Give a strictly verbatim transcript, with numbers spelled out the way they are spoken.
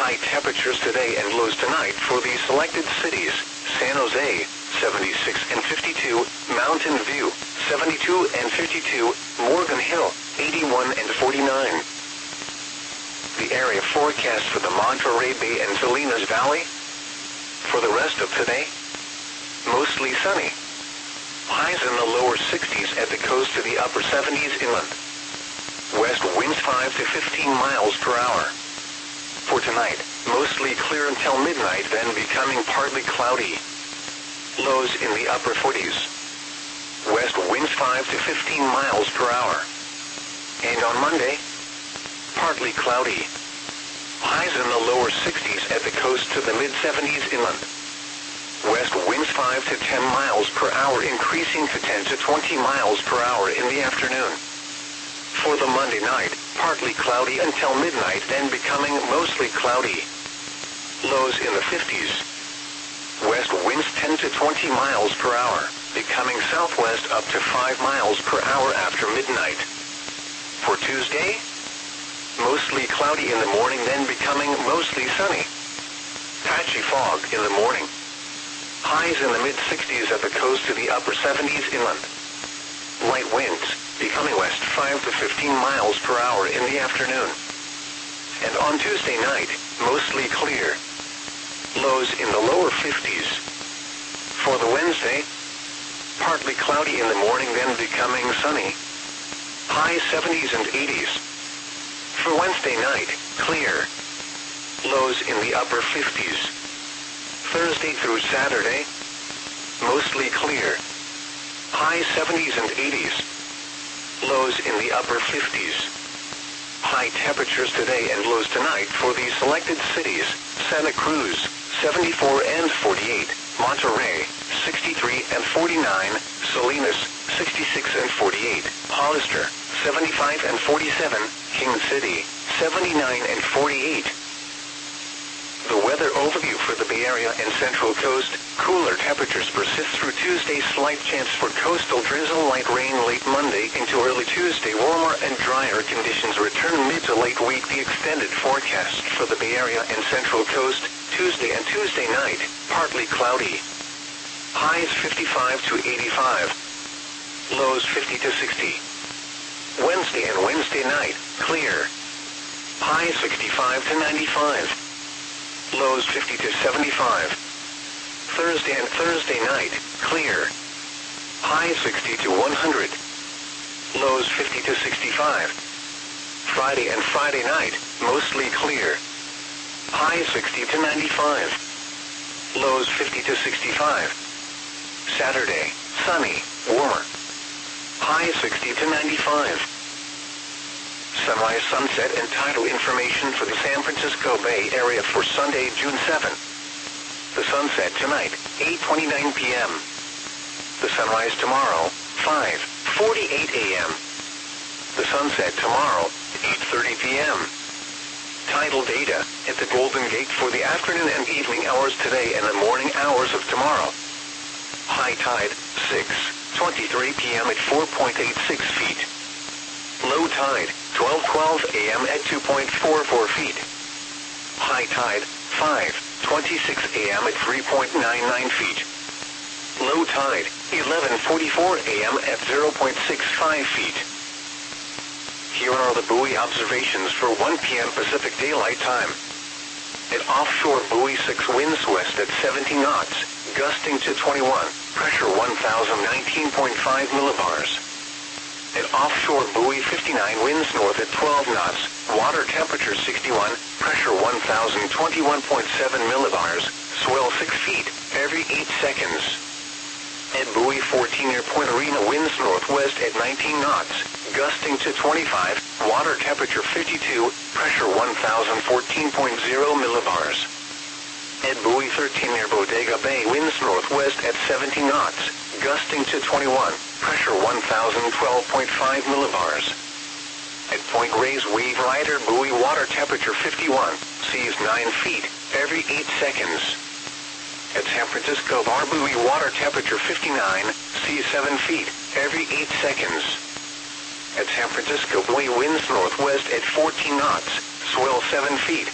High temperatures today and lows tonight for the selected cities: San Jose, seventy-six and fifty-two, Mountain View, seventy-two and fifty-two, Morgan Hill, eighty-one and forty-nine. The area forecast for the Monterey Bay and Salinas Valley. For the rest of today, mostly sunny. Highs in the lower sixties at the coast to the upper seventies inland. West winds five to fifteen miles per hour. For tonight, mostly clear until midnight, then becoming partly cloudy. Lows in the upper forties. West winds five to fifteen miles per hour. And on Monday, partly cloudy. Highs in the lower sixties at the coast to the mid-seventies inland. West winds five to ten miles per hour, increasing to ten to twenty miles per hour in the afternoon. For the Monday night, partly cloudy until midnight, then becoming mostly cloudy. Lows in the fifties. West winds ten to twenty miles per hour, becoming southwest up to five miles per hour after midnight. For Tuesday, mostly cloudy in the morning, then becoming mostly sunny. Patchy fog in the morning. Highs in the mid-sixties at the coast to the upper seventies inland. Light winds, becoming west five to fifteen miles per hour in the afternoon. And on Tuesday night, mostly clear. Lows in the lower fifties. For the Wednesday, partly cloudy in the morning, then becoming sunny. High seventies and eighties. For Wednesday night, clear. Lows in the upper fifties. Thursday through Saturday, mostly clear. High seventies and eighties. Lows in the upper fifties. High temperatures today and lows tonight for the selected cities: Santa Cruz, seventy-four and forty-eight, Monterey, sixty-three and forty-nine, Salinas, sixty-six and forty-eight, Hollister, seventy-five and forty-seven, King City, seventy-nine and forty-eight. The weather overview for the Bay Area and Central Coast: cooler temperatures persist through Tuesday. Slight chance for coastal drizzle, light rain late Monday into early Tuesday. Warmer and drier conditions return mid to late week. The extended forecast for the Bay Area and Central Coast: Tuesday and Tuesday night, partly cloudy. Highs fifty-five to eighty-five. Lows fifty to sixty. Wednesday and Wednesday night, clear. Highs sixty-five to ninety-five. Lows fifty to seventy-five. Thursday and Thursday night, clear. Highs sixty to one hundred. Lows fifty to sixty-five. Friday and Friday night, mostly clear. Highs sixty to ninety-five. Lows fifty to sixty-five. Saturday, sunny, warmer. Highs sixty to ninety-five. Sunrise, sunset, and tidal information for the San Francisco Bay Area for Sunday, June seventh. The sunset tonight, eight twenty-nine p m The sunrise tomorrow, five forty-eight a m The sunset tomorrow, eight thirty p m Tidal data at the Golden Gate for the afternoon and evening hours today and the morning hours of tomorrow. High tide, six twenty-three p m at four point eight six feet. Low tide, twelve twelve a m at two point four four feet. High tide, five twenty-six a m at three point nine nine feet. Low tide, eleven forty-four a m at zero point six five feet. Here are the buoy observations for one p m Pacific Daylight Time. At offshore buoy six, winds west at seventy knots, gusting to twenty-one, pressure one thousand nineteen point five millibars. At offshore buoy fifty-nine, winds north at twelve knots, water temperature sixty-one, pressure one thousand twenty-one point seven millibars, swell six feet every eight seconds. At buoy fourteen near Point Arena, winds northwest at nineteen knots, gusting to twenty-five, water temperature fifty-two, pressure one thousand fourteen point zero millibars. At buoy thirteen near Bodega Bay, winds northwest at seventy knots, gusting to twenty-one, pressure one thousand twelve point five millibars. At Point Reyes Wave Rider buoy, water temperature fifty-one, seas nine feet every eight seconds. At San Francisco Bar buoy, water temperature fifty-nine, seas seven feet every eight seconds. At San Francisco buoy, winds northwest at fourteen knots, swell seven feet